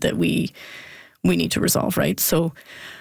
that we need to resolve, right? So,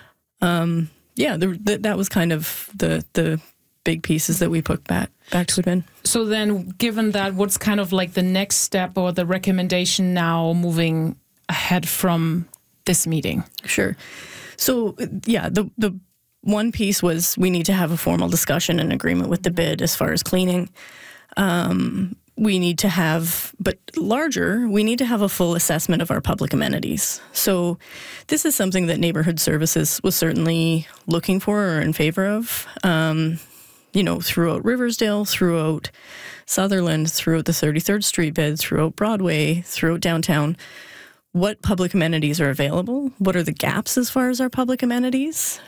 that was kind of the big pieces that we put back to admin. So then, given that, what's kind of like the next step or the recommendation now moving ahead from this meeting? Sure. So, the one piece was we need to have a formal discussion and agreement with the bid as far as cleaning. We need to have, but larger, we need to have a full assessment of our public amenities. So this is something that Neighborhood Services was certainly looking for or in favor of, throughout Riversdale, throughout Sutherland, throughout the 33rd Street bid, throughout Broadway, throughout downtown. What public amenities are available? What are the gaps as far as our public amenities?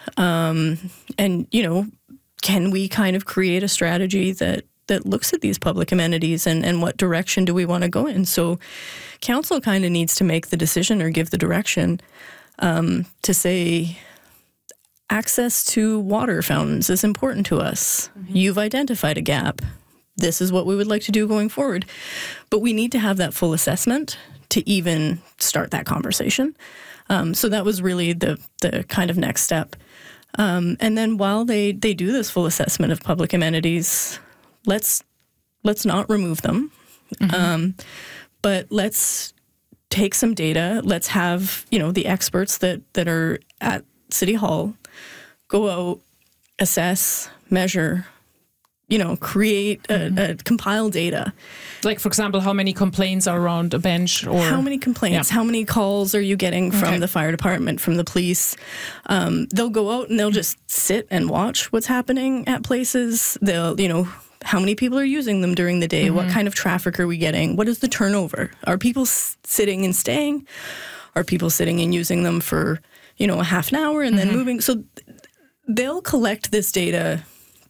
Can we kind of create a strategy that looks at these public amenities and what direction do we want to go in? So council kind of needs to make the decision or give the direction to say access to water fountains is important to us. Mm-hmm. You've identified a gap. This is what we would like to do going forward. But we need to have that full assessment to even start that conversation. So that was really the kind of next step. And then while they do this full assessment of public amenities, let's not remove them, but let's take some data. Let's have the experts that are at City Hall go out, assess, measure, create, compile data. Like, for example, how many complaints are around a bench? Or how many complaints? Yeah. How many calls are you getting from the fire department, from the police? They'll go out and they'll just sit and watch what's happening at places. They'll, how many people are using them during the day? Mm-hmm. What kind of traffic are we getting? What is the turnover? Are people sitting and staying? Are people sitting and using them for, a half an hour and then moving? So they'll collect this data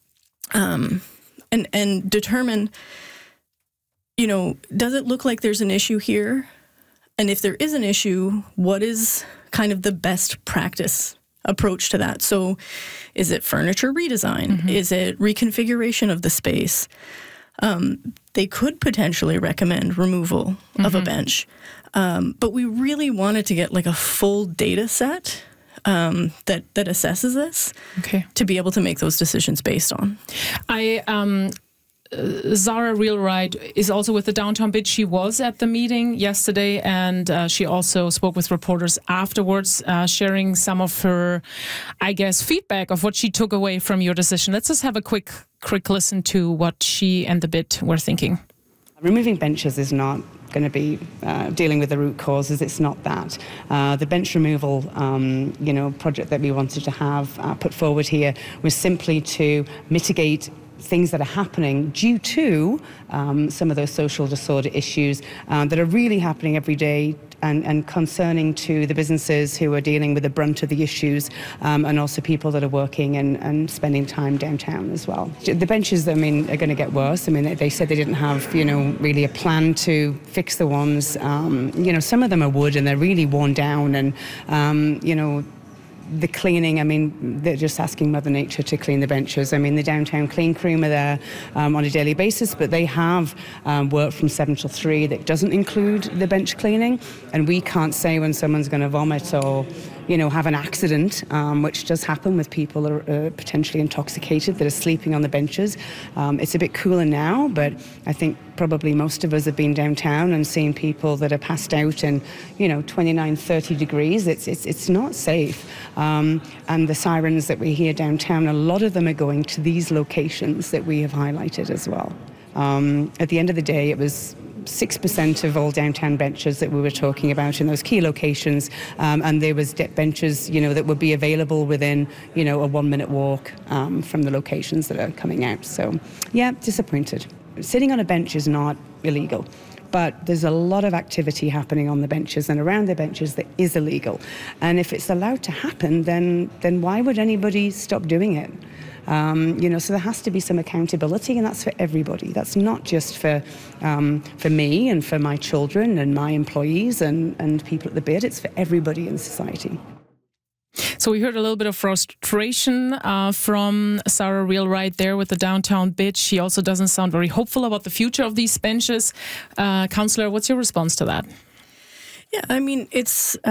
and determine, does it look like there's an issue here? And if there is an issue, what is kind of the best practice approach to that? So is it furniture redesign? Mm-hmm. Is it reconfiguration of the space? They could potentially recommend removal of a bench. But we really wanted to get like a full data set that assesses this to be able to make those decisions based on. Zara Wheelwright is also with the Downtown Bid. She was at the meeting yesterday, and she also spoke with reporters afterwards, sharing some of her, feedback of what she took away from your decision. Let's just have a quick listen to what she and the Bid were thinking. Removing benches is not going to be dealing with the root causes. It's not that. The bench removal, project that we wanted to have put forward here was simply to mitigate things that are happening due to some of those social disorder issues that are really happening every day and concerning to the businesses who are dealing with the brunt of the issues, and also people that are working and spending time downtown as well. The benches, are going to get worse. They said they didn't have, really a plan to fix the ones. Some of them are wood and they're really worn down, and the cleaning, they're just asking Mother Nature to clean the benches. The downtown clean crew are there on a daily basis, but they have work from 7 till 3 that doesn't include the bench cleaning. And we can't say when someone's going to vomit or, have an accident, which does happen with people that are potentially intoxicated that are sleeping on the benches. It's a bit cooler now, but I think probably most of us have been downtown and seen people that are passed out in, 29, 30 degrees. It's not safe. And the sirens that we hear downtown, a lot of them are going to these locations that we have highlighted as well. At the end of the day, it was 6% of all downtown benches that we were talking about in those key locations, and there was benches, that would be available within, a 1-minute walk from the locations that are coming out. So, disappointed. Sitting on a bench is not illegal, but there's a lot of activity happening on the benches and around the benches that is illegal. And if it's allowed to happen, then why would anybody stop doing it? So there has to be some accountability, and that's for everybody. That's not just for me and for my children and my employees and people at the Bid. It's for everybody in society. So we heard a little bit of frustration from Zara Wheelwright there with the Downtown Bid. She also doesn't sound very hopeful about the future of these benches. Councillor, what's your response to that? Yeah, it's